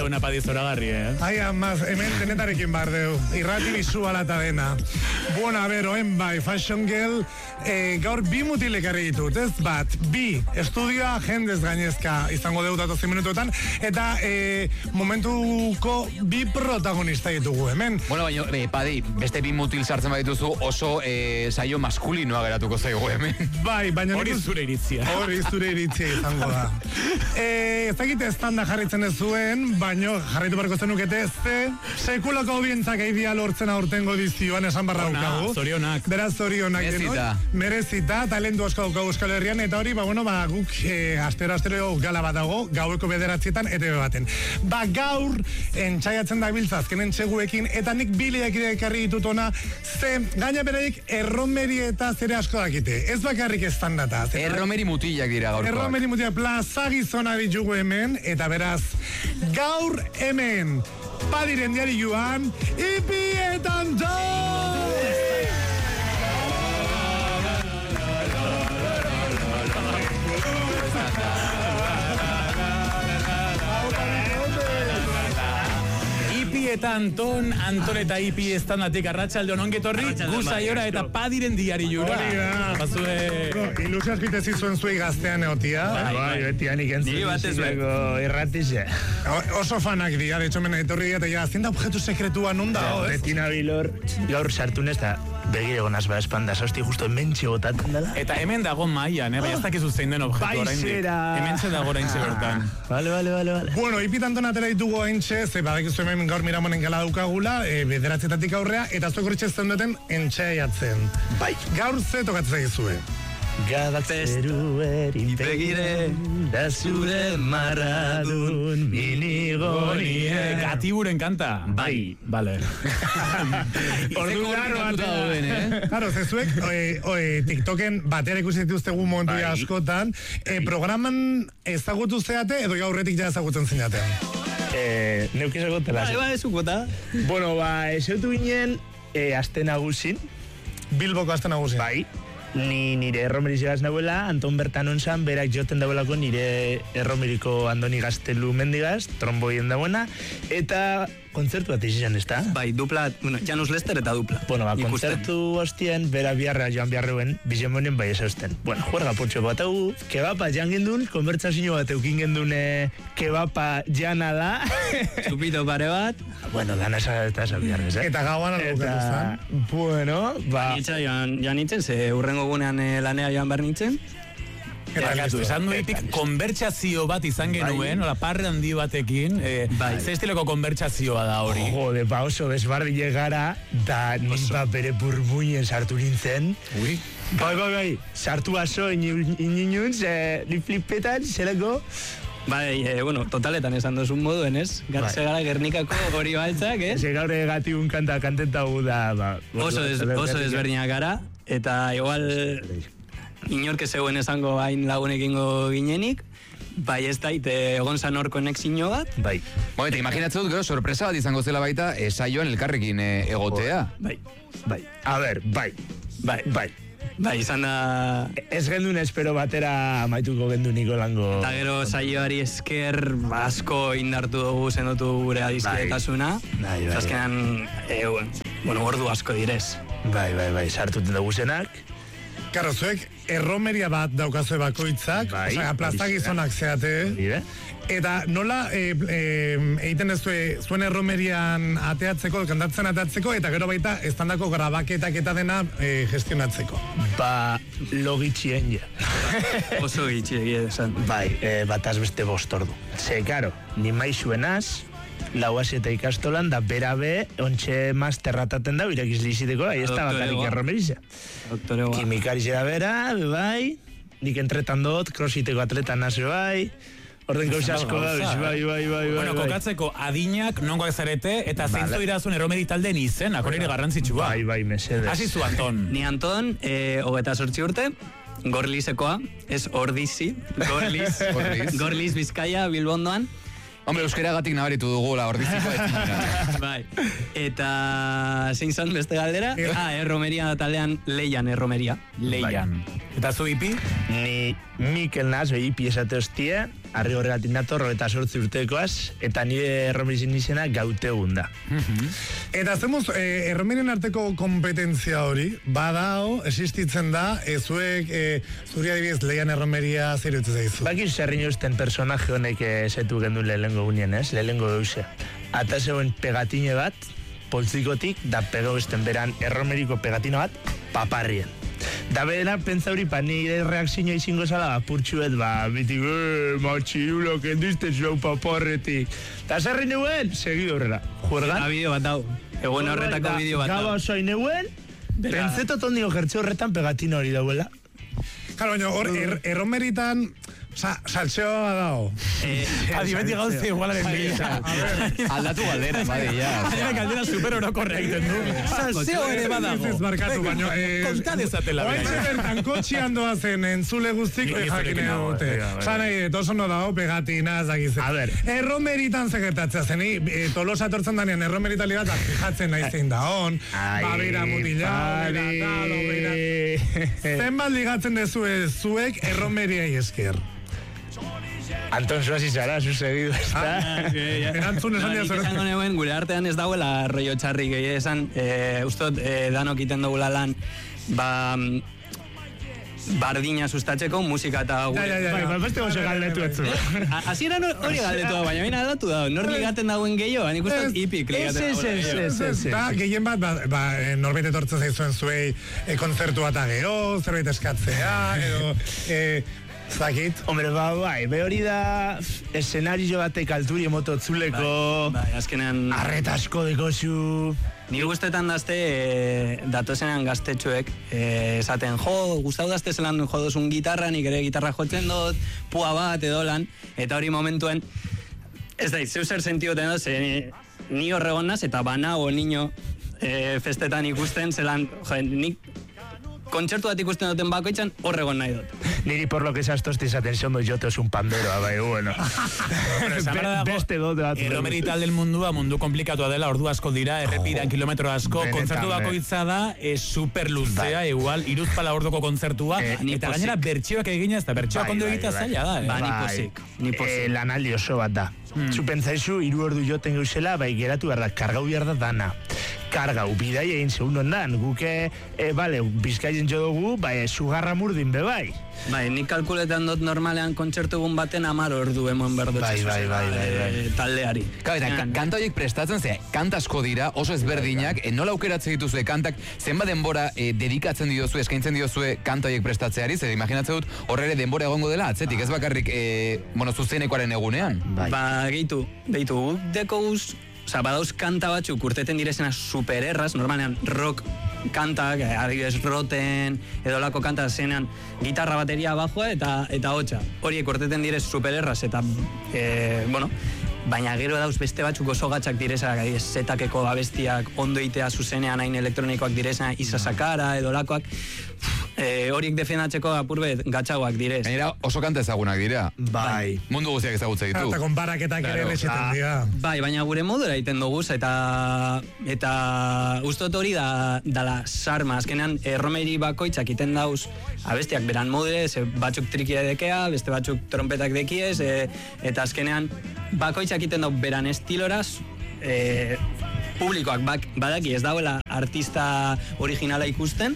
una Padi zoragarri, Ai, amaz, hemen denetarekin bardeu. Irrati bizuala eta dena. Bueno, a ver, oen bai, Fashion Girl, gaur bi mutilek arri ditut, ez? Bat, bi, estudioa jendez gainezka izango deu datozen minutuetan, eta momentuko bi protagonista ditugu, hemen. Bueno, baina, Padi, beste bi mutil sartzen badituzu oso saio maskulinoa geratuko zaigu, hemen. Bai, baina... Hori zure iritzia. Hori zure iritzia izango da. Ez dakit estanda jarritzen ez zuen, baino jarraitu barko zenukete, sekulako audientzak eidia lortzen aurtengo dizioan esan barra daukagu. Zorionak. Beraz, zorionak. Merezita, talentu asko daukagu Euskal Herrian, eta hori, guk astero gala bat dago, gaueko 9:00 ETV baten. Gaur, entxaiatzen da biltza azkenen txeguekin, eta nik bileak ekarri ditut ona, gaina bereik erromeri eta zere asko dakite. Ez bakarrik estandata. Erromeri mutilak dira gaurkoak. Erromeri mutilak plaza gizona ditugu hemen, eta beraz, gaur hemen, Padiren diari joan, Ipi eta Anton! Eta Anton eta Ipi estandatik arratsaldeon ongetorri, guzaiora eta Padiren diari jura. Ilusio askite zizuen zuei gaztean egotia. Bai, betianik entzuliziko irratize. Oso fanak dira, de hecho mena etorri eta ya, zinda objetu sekretua nunda, ez? Betina bilor, gaur sartun ez da, begire gonaz ba espanda, sausti justo hementxe botatzen dela. Eta hemen dago maian, baina ez dakizu zein den objektu oraindik. Hementxe dago oraintxe bertan. Vale. Bueno, Ipi eta Anton atera ditugu haintxe, ze badakizu hemen gaur Miramonen gala daukagula, 9:00 aurrea, eta zuek horretxe zenduten entxaiatzen. Bai. Gaur ze tokatzen zaizue. Gadak zeruerin begire, da zure marradun minigonie. Gatiburen kanta. Bai. Vale. Ordu Claro, zezuek, TikToken batera ikusi dituztegu momentu askotan, programan ezagutu zeate, edo gaurretik ja ezagutzen zinaten? Neuk ezagotela. Bai, ezukota. Bueno, ezautu ginen, aste nagusin. Bilboko aste nagusin. Bai. Ni nire erromerizigaz nahuela, Anton bertan onzan, berak joten dauelako nire erromeriko Andoni Gaztelu mendigaz, tromboien dauena, eta kontzertu bat izan, ez da? Bai, dupla, Janus Lester eta dupla. Bueno, kontzertu hostien, bera biarra joan biarreuen, bizemonien bai ezausten. Bueno, juerga potxo bat hau, kebapa jan gendun, konbertsazio bat eukin gendun kebapa jana da. Zupito pare bat. Bueno, dana eta biarrez, Eta gauan algokatu zan. Bueno, Nitza joan nintzen, ze urrengo gunean lanea joan behar nintzen. Eta gatu, esan duetik konbertsazio bat izan genuen, ola parre handi batekin, ze estiloko konbertsazioa da hori? Jode, oso desbarbile gara, da ninpa bere burbuinen sartu nintzen. Ui. Bai, sartu aso ininunz, li flipetan, zelako. Bai, totaletan esan dozun moduen, ez? Gatze gara Gernikako hori baltzak, ez? Eze gaur egatiun kantentau da, Oso desberdinak gara, eta igual inork zegoen esango hain lagunekingo ginenik, bai ez dait egon zan hor konexio bat. Bai. Eta imaginatzen dut, gero, sorpresa bat izango zela baita, saioan elkarrekin egotea. Bai. A ber, bai. Bai, izan da... Ez gendun espero batera amaituko gendu niko lango... Eta gero saioari esker asko indartu dugu zendotu gure adizkietasuna. Bai. Azkenan, ordu asko direz. Bai, sartuten dugu zenak. Karo, zuek erromeria bat daukazue bakoitzak, osea, plazagizonak zeate, eta nola egiten ez zuen erromerian ateatzeko, kantatzen ateatzeko, eta gero baita estandako grabaketak eta dena gestionatzeko. Logitxien ja. Oso gitxien esan. Bai, bataz beste bostordu. Ze, karo, ni maizuenaz, lauaz eta ikastolan, da berabe, ontxe masterrataten da, irakiz liziteko, ahi ez da bakarik erromeriza. Kimikarizera bera, bai, nik entretan dut, crossfiteko atletan naze bai, orden gauza asko da, bai. Bueno, kokatzeko adinak nongoak zarete, eta zeintzo irazun erromeri taldeen izenak, hori garrantzitsua. Bai, mesedez. Hasi zu, Anton. Ni Anton, 28 urte, Gorlizekoa, ez Ordizi, Gorliz Bizkaia, Bilbondoan. Hombre, euskeragatik nabaritu dugu la Ordiziko etzina. Bai. Eta zein zan beste galdera? Erromeria taldean Leian erromeria. Leian. Eta zu Ipi? Ni Mikel naz, Ipi esate hostie, arri horregatik nator, 28 urtekoaz, eta nire erromerizin izena Gautegun da. Eta zemuz, erromeren arteko kompetentzia hori, badao, existitzen da, zuek, zuri adibidez, Leian erromeria zer utzi zaizu. Bakiz zerrin usten personaje honek zetu gendu lehengo gunien, lehengo deuse. Ata zegoen pegatine bat, poltzikotik, da pegau esten beran erromeriko pegatina bat, paparrien. Da bedena, pentsa hori, nire reakzioa izango zala, purtsuet, bitik, matxirulo, kendizte zau paparretik. Da zerri neuen, segido horrela. Juergan? Bideo bat dau. Egun horretako bideo bat dau. Gaba osoa neuen, pentsetot ondio jertze horretan pegatina hori dauela. Claro, baina, hor, erromeritan, saltxeoa dao. Adibeti gauze igualaren bila. Aldatu galdera, bade, ja. Galdera super orokorra egiten du. Saltzeo ere badago. Ez markatu, baina... Konta dezatela. Oaitxe bertan kotxian doazen entzule guztik, jakine dute. Sanai, oso no dago pegatina, zagizen. A ver. Erromeritan zegertatzea zen, Tolosa tortzen danean erromeritali bat fijatzen nahizein da hon. Bera mutila, bera talo, bera... Zenbat ligatzen dezue zuek erromeriai esker. Anton Suasi zara, zu segidu, ez da? Erantzun esan dira Esango neuen, gure artean ez dauela rollo txarrik, esan, ustot, danok iten dugula lan, bardina sustatzeko, musika eta gure. Beste gozo galdetu etzu. Hasieran hori galdetu da, baina baina aldatu da, nor ligaten dagoen gehiago, nik ustot hipik ligaten dagoen. Da, gehien bat, norbait etortzen zaizuen zuei kontzertu bat agero, zerbait eskatzea, edo... Zakit? Hombre, bai, hori da eszenario batek alturi emoto tzuleko... Bai, azkenean... Arretasko dekozu... Nire guztetan dazte, datozenean gaztetxuek, esaten, gustau dazte zelan jo dozun gitarra, nik ere gitarra jotzen dut, pua bat edo lan, eta hori momentuen, ez da, zeu zer sentioten dut, ni horregon naz, eta bana o niño festetan ikusten, zelan, nik kontzertu bat ikusten duten bakoitzan horregon nahi dut. Niri por lo que esas tosti esaten sondo jote un pandero, bai, bueno. Beste dut bat. Erromerital del mundua, mundu komplikatua dela, ordu asko dira, errepidan kilometro asko, kontzertu bakoitza da, super luzea, igual, 3-4 ordoko kontzertua, eta gainera bertxioak egina, ez da, bertxioak ondo egita zaila da. Ni posik. Lanaldi oso bat da. Zu pentsaizu, 3 ordu joten gauzela, bai, geratu behar da, kargau behar da dana. Kargau, bidai egin segun ondan, guke, bizkaien jo dugu, bai, sugarra murdin be, bai. Bai, nik kalkuletan dut normalean kontzertu egun baten 10 ordu emon berdotxe. Bai. Taldeari. Eta kanta horiek prestatzen, kanta asko dira, oso ezberdinak, nola aukeratzen dituzue kantak, zenbat denbora dedikatzen diozue, eskaintzen diozue kanta horiek prestatzeari, zer imaginatzen dut, horre ere denbora egongo dela, atzetik, ez bakarrik, zuzenekoaren egunean. Gehitu, deko guz, badauz kanta batzuk urteten direzena supererraz, normalean rock kantak, adibidez roten, edolako kanta zenean gitarra, bateria, bajoa eta hotxa. Horiek urteten direz supererraz eta, baina gero dauz beste batzuk oso gatzak direzak, zetakeko abestiak, ondo itea zuzenean hain elektronikoak direzena, izasakara, edolakoak, horiek defendatzeko apurbet gatxauak direz. Gainera oso kanta ezagunak dira. Bai. Mundu guztiak ezagutza ditu. Eta konparaketak ere besetan dira. Bai, baina gure modura egiten duguz, eta ustot hori dala sarma. Azkenean, erromeri bakoitzak iten dauz abestiak beran modure, batzuk trikia dekea, beste batzuk trompetak dekiez, eta azkenean, bakoitzak iten dau beran estiloraz, publikoak badaki ez dauela artista originala ikusten,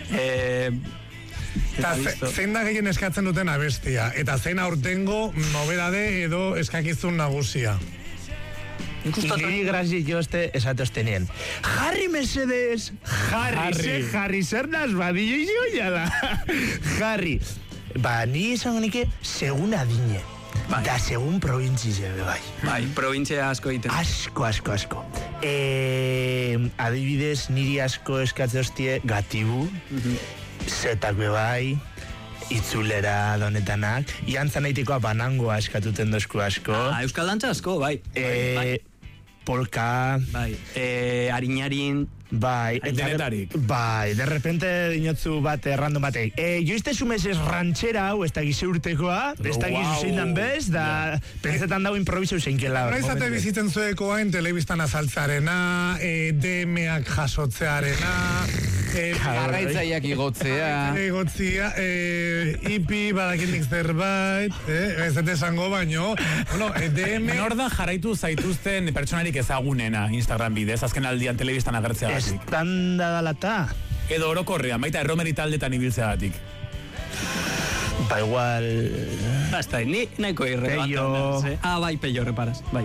eta zein da gehien eskatzen duten abestia, eta zein aurtengo nobedade edo eskakizun nagusia. Niri grazi joste esatoztenien. Jarri mesedez! Jarri zer naz badillo izio da. Jarri. Ni esango nike segun adine. Da segun provintzi zebe, bai. Bai, provintzia asko egiten. Asko. Adibidez, niri asko eskatze hostie Gatibu, zetak be bai, itzulera donetanak, jantzan aitikoa banangoa eskatuten dozku asko. Euskal dantza asko, bai. Polka. Bai, harinarin. Bai, de repente dinotzu bat random batek. Joizte sumesez ranchera hau, ez da gize urtekoa, ez da gizu zein dan bez, da pentsetan dago improviso zeinkela. Horaizate bizitzen zuekoa, telebistan azaltzarena, DM-ak jasotzearena, Garraitzaileak igotzea. Ipi, badakindik zerbait, ez dut esango baino. Bueno, DM... Nor da jarraitu zaituzten pertsonarik ezagunena Instagram bidez, azken aldian telebistan agertzea batik. Estanda dalata. Edo orokorrean, baita erromeri taldetan ibiltzea batik. Ba, igual... Basta, ni nahiko irrelevante. Bai, Peio, reparas, bai.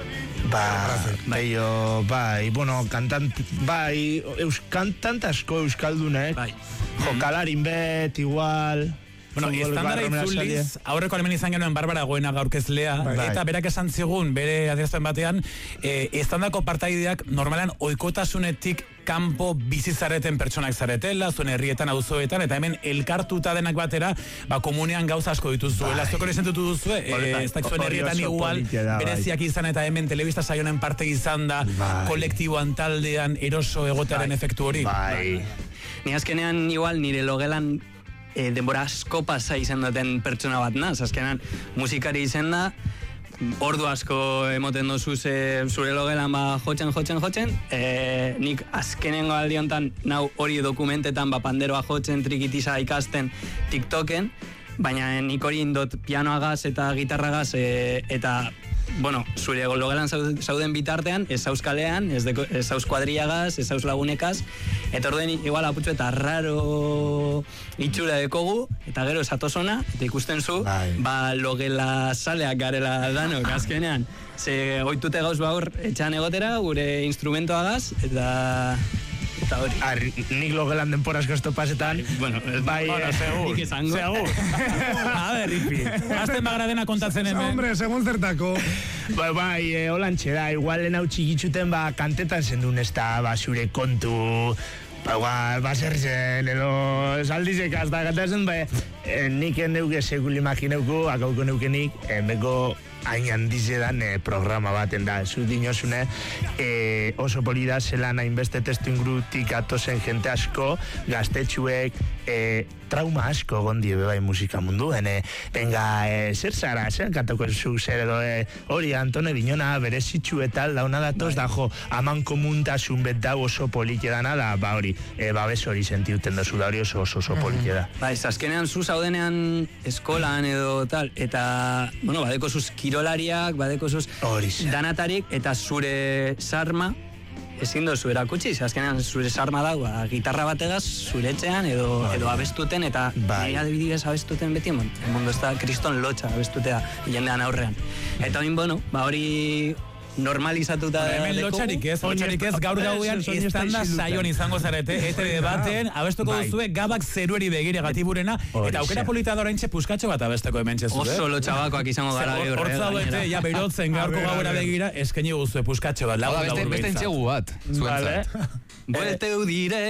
Peio, bai, bueno, kantant, bai, kantant asko euskaldunek. Bai. Jokalarin bet, igual... Bueno, estandara itzuliz, aurreko alemen izan genuen Barbara Goena gaurkezlea, eta berak esan zigun, bere adierazpen batean, estandako partaideak normalan oikotasunetik kanpo bizi zareten pertsonak zaretela, zuen herrietan, auzoetan, eta hemen elkartuta denak batera, komunean gauza asko dituzuela. Zueko sentutu duzue, ez da zuen herrietan igual, bereziak izan eta hemen telebista saionen parte izan da, kolektiboan taldean eroso egotearen efektu hori. Bai. Ni azkenean igual nire logelan denbora asko pasa izan duten pertsona bat naz, azkenan musikari izan da, ordu asko emoten dozu zure logelan jotzen, nik azkenengo aldi honetan nau hori dokumentetan panderoa jotzen, trikitiza ikasten TikToken, baina nik hori indot pianoagaz eta gitarragaz eta bueno, zure logelan zauden bitartean, ez zauz kalean, ez zauz kuadriagaz, ez zauz lagunekaz, eta orduen igual aputxo eta raro itxura dekogu, eta gero esatozona, eta ikusten zu, logela saleak garela danok, azkenean. Ze oitute gauz baur etxan egotera, gure instrumentoagaz, eta hori. Nik logelan denporaz gasto pasetan. Bueno, segur. Nik esango. Segur. A ver, Ripi. Azten bagra dena kontatzen hemen. Hombre, segun zertako. Bai, holantxe da, igual lehen hau txikitxuten kantetan zendun ez da, zure kontu, zer zen, edo saldizek azta kantazen, nik neuke sekul imagineuko, akauko neukenik, meko hain handizedan programa baten da. Zu dinosune, oso polida zelan hainbeste testu ingrutik atozen jente asko, gaztetxuek, trauma asko gondi bai musika mundu, venga, zer zara, zer kantako zuk zer edo, hori Antone Dinona, bere zitxu eta launa datoz, da jo, aman komuntasun bet da oso polite dana, da, hori, babes hori sentiuten dozu da, hori oso polite da. Azkenean zu zaudenean eskolan edo tal, eta, bueno, badeko zuz kirolariak, badeko zuz danatarik, eta zure sarma, ezin dozu erakutsi, azkenean zure sarma dago, gitarra bategaz, zure etxean, edo abestuten, eta nire adibidez abestuten beti, mundu ez da kriston lotxa abestutea jendean aurrean. Eta hori normalizatuta hemen lotxarik ez, gaur gauean estanda saion izango zarete, ETV baten, abestuko duzue gabak zerueri begire gatiburena, eta aukera polita da oraintxe puskatxo bat abesteko hemen txezue. Oso lotxabakoak izango gara gaur. Hortzauete, ja behirotzen gaurko gauera begira, eskaini guzue puskatxo bat. Beste entxegu bat, zuentzat. Buelteu dire